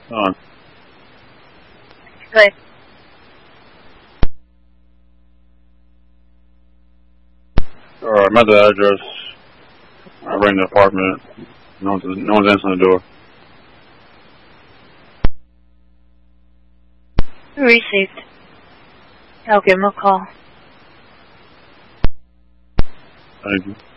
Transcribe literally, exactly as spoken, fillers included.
On. Good. Alright, I'm at the address. I ring the apartment. No one's, no one's answering the door. Received. I'll give him a call. Thank you.